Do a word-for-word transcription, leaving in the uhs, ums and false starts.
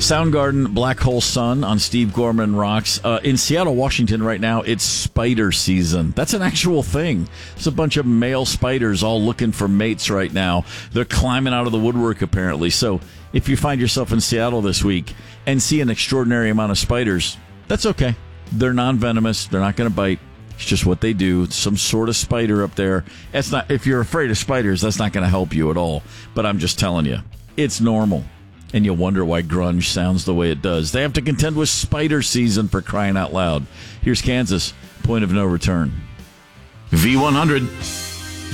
Soundgarden, Black Hole Sun on Steve Gorman Rocks. Uh, in Seattle, Washington right now, it's spider season. That's an actual thing. There's a bunch of male spiders all looking for mates right now. They're climbing out of the woodwork, apparently. So if you find yourself in Seattle this week and see an extraordinary amount of spiders, that's okay. They're non-venomous. They're not going to bite. It's just what they do. It's some sort of spider up there. It's not. If you're afraid of spiders, that's not going to help you at all. But I'm just telling you, it's normal. And you'll wonder why grunge sounds the way it does. They have to contend with spider season, for crying out loud. Here's Kansas, Point of No Return. V one hundred.